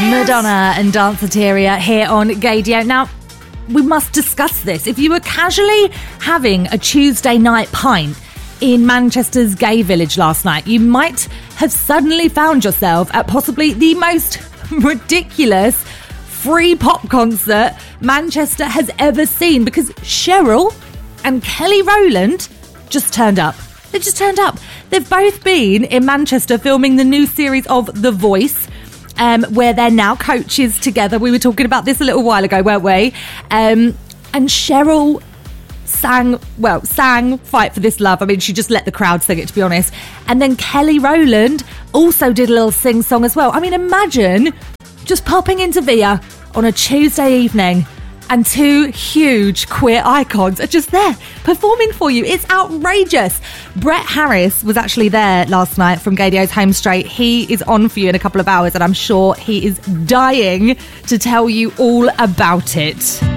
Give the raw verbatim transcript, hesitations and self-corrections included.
Madonna and Danceteria here on Gaydio. Now, we must discuss this. If you were casually having a Tuesday night pint in Manchester's gay village last night, you might have suddenly found yourself at possibly the most ridiculous free pop concert Manchester has ever seen, because Cheryl and Kelly Rowland just turned up. They just turned up. They've both been in Manchester filming the new series of The Voice, um, where they're now coaches together. We were talking about this a little while ago, weren't we? Um, and Cheryl sang, well, sang Fight for This Love. I mean, she just let the crowd sing it, to be honest. And then Kelly Rowland also did a little sing-song as well. I mean, imagine just popping into Via on a Tuesday evening and two huge queer icons are just there performing for you. It's outrageous. Brett Harris was actually there last night from Gaydio's Home Straight. He is on for you in a couple of hours, and I'm sure he is dying to tell you all about it.